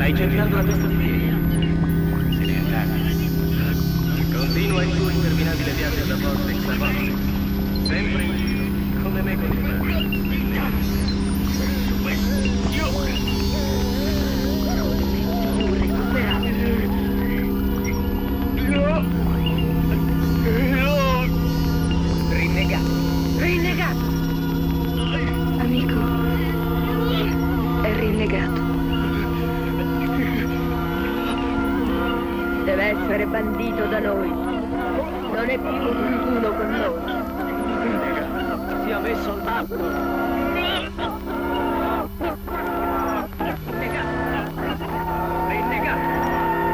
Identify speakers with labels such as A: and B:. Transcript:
A: Stai cercando la testa di piedi. Se ne andata. Continua il tuo interminabile viaggio da porta in Savoia. Sempre in giro, come me con il mare.
B: Rinnegato! Rinnegato!
C: Amico, è rinnegato.
B: Deve essere bandito da noi. Non è più opportuno con noi.
A: Sia messo al bando.